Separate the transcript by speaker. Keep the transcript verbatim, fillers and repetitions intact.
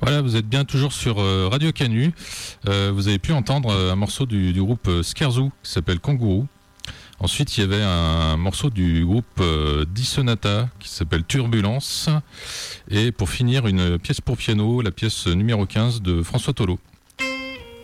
Speaker 1: Voilà, vous êtes bien toujours sur euh, Radio Canu. Euh, vous avez pu entendre un morceau du, du groupe euh, Skerzo qui s'appelle Kangourou. Ensuite, il y avait un morceau du groupe euh, Di Sonata qui s'appelle Turbulence. Et pour finir, une pièce pour piano, la pièce numéro quinze de François Tolo.